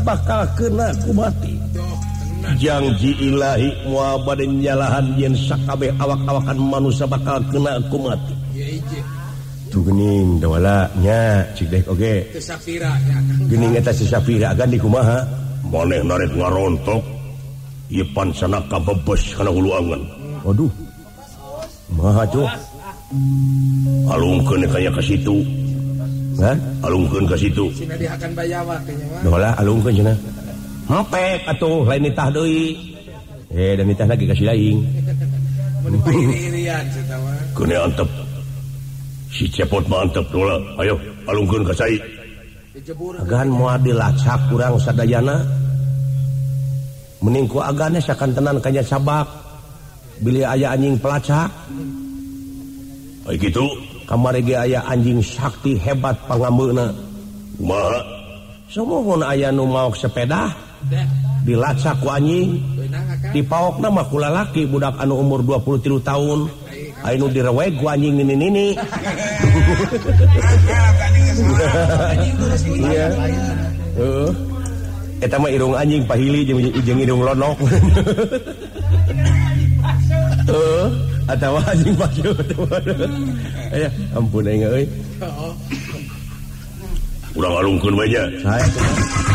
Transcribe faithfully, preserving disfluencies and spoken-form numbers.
bakal kena ku mati janji ilahi moal bade nyalahan yen sakabeh awak-awakan manusia bakal kena ku mati tuh geuning da wala nya cik deh oge teu Safira nya geuning eta si Safira gan di kumaha maneh narik ngarontok ieu pansana kabebes kana hulu angan waduh maha tuh alungkeun kaya ka situ ha alungkeun ka situ sina dihakan bayawa teh nya da wala alungkeun cenah hempek atuh lain nitah deui eh dan nitah lagi ka si laing mun iri-irian cenah mah keun antep si cepot mantep dola ayo alungkeun ka sai agan moal dilacak kurang sadayana mending ku agane sakan tenan kanya sabak bili aya anjing pelacak ai kitu kamari ge aya anjing sakti hebat pangambeuna kumaha samohon aya nu maok sepeda dilacak ku anjing dipaokna mah ku lalaki budak anu umur dua puluh tiga tahun anu direweg ku anjing nini-nini iya heeh eta mah irung anjing pahili jeung jeung irung lonok heeh atawa anjing pasir aya ampun aing euy urang alungkeun we nya sae